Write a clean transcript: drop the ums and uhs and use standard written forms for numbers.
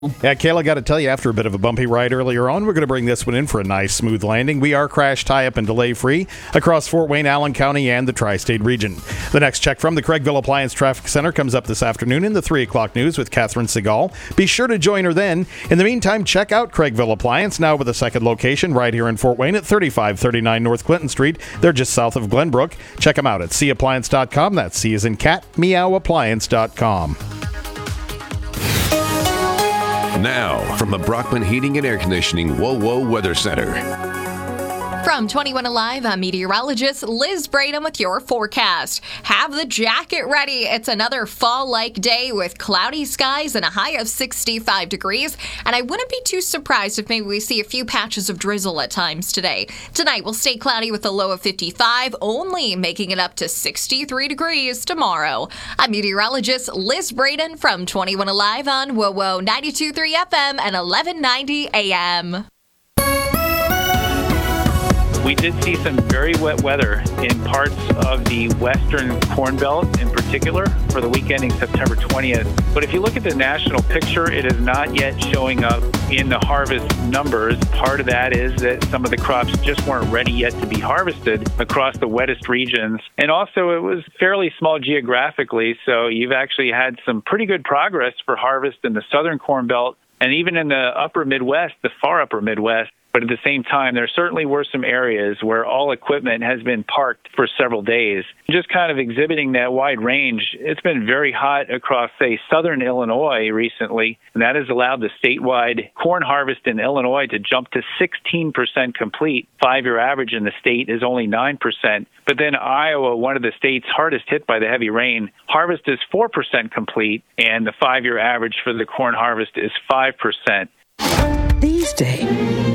Yeah, Kayla, got to tell you, after a bit of a bumpy ride earlier on, we're going to bring this one in for a nice, smooth landing. We are crash, tie-up, and delay-free across Fort Wayne, Allen County, and the Tri-State region. The next check from the Craigville Appliance Traffic Center comes up this afternoon in the 3 o'clock news with Catherine Segal. Be sure to join her then. In the meantime, check out Craigville Appliance, now with a second location right here in Fort Wayne at 3539 North Clinton Street. They're just south of Glenbrook. Check them out at cappliance.com. That's C as in cat, meowappliance.com. Now, from the Brockman Heating and Air Conditioning WOWO Weather Center. From 21 Alive, I'm meteorologist Liz Braden with your forecast. Have the jacket ready. It's another fall-like day with cloudy skies and a high of 65 degrees. And I wouldn't be too surprised if maybe we see a few patches of drizzle at times today. Tonight will stay cloudy with a low of 55, only making it up to 63 degrees tomorrow. I'm meteorologist Liz Braden from 21 Alive on WOWO 92.3 FM and 1190 AM. We did see some very wet weather in parts of the western Corn Belt in particular for the week ending September 20th. But if you look at the national picture, it is not yet showing up in the harvest numbers. Part of that is that some of the crops just weren't ready yet to be harvested across the wettest regions. And also it was fairly small geographically, so you've actually had some pretty good progress for harvest in the southern Corn Belt and even in the upper Midwest, the far upper Midwest. But at the same time, there certainly were some areas where all equipment has been parked for several days. Just kind of exhibiting that wide range, it's been very hot across, say, southern Illinois recently, and that has allowed the statewide corn harvest in Illinois to jump to 16% complete. 5-year average in the state is only 9%. But then Iowa, one of the states hardest hit by the heavy rain, harvest is 4% complete, and the 5-year average for the corn harvest is 5%. These days.